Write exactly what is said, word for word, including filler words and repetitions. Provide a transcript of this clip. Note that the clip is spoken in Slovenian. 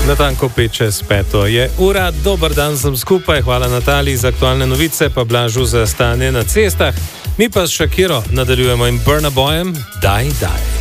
Na tanko pet čez peto je ura, dober dan sem skupaj, hvala Nataliji za aktualne novice, pa Blažu za stanje na cestah. Mi pa s Shakiro nadaljujemo in Burna Boyem, daj, daj.